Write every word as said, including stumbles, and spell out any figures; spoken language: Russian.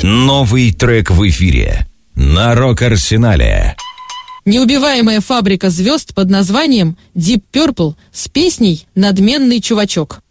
Новый трек в эфире на Рок-Арсенале. Неубиваемая фабрика звезд под названием Deep Purple с песней «Надменный чувачок».